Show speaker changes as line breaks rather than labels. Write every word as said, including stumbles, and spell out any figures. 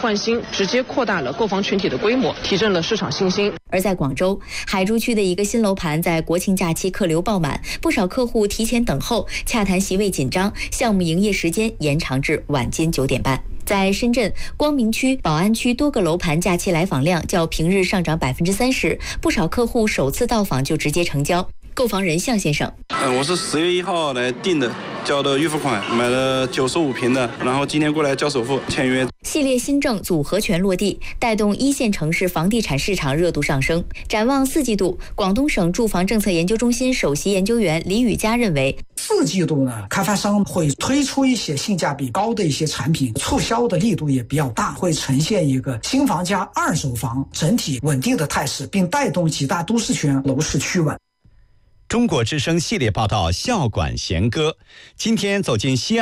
换新，直接扩大了购房群体的规模，提振了市场信心。
而在广州海珠区的一个新楼盘，在国庆假期客流爆满，不少客户提前等候，洽谈席位紧张，项目营业时间延长至晚间九点半。在深圳光明区、宝安区多个楼盘假期来访量较平日上涨百分之三十，不少客户首次到访就直接成交。购房人向先生，
嗯，我是十月一号来订的，交的预付款，买了九十五平的，然后今天过来交首付签约。
系列新政组合拳落地，带动一线城市房地产市场热度上升。展望四季度，广东省住房政策研究中心首席研究员李宇佳认为，
四季度呢，开发商会推出一些性价比高的一些产品，促销的力度也比较大，会呈现一个新房加二手房整体稳定的态势，并带动几大都市圈楼市趋稳。
中国之声系列报道《校馆弦歌》，今天走进西安。